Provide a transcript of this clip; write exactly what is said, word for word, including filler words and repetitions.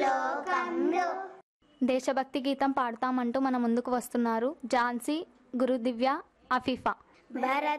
లోకంలో. దేశభక్తి గీతం పాడతామంటూ మన ముందుకు వస్తున్నారు ఝాన్సీ, గురుదివ్య, అఫీఫా. భరత